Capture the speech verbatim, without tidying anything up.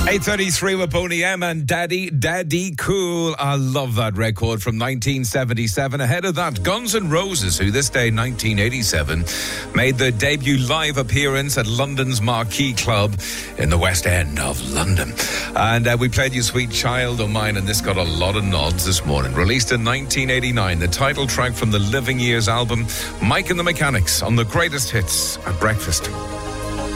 eight thirty-three with Boney M and Daddy, Daddy Cool. I love that record from nineteen seventy-seven. Ahead of that, Guns N' Roses, who this day, nineteen eighty-seven, made their debut live appearance at London's Marquee Club in the West End of London. And uh, we played You Sweet Child O' Mine, and this got a lot of nods this morning. Released in nineteen eighty-nine, the title track from the Living Years album, Mike and the Mechanics on the greatest hits at breakfast.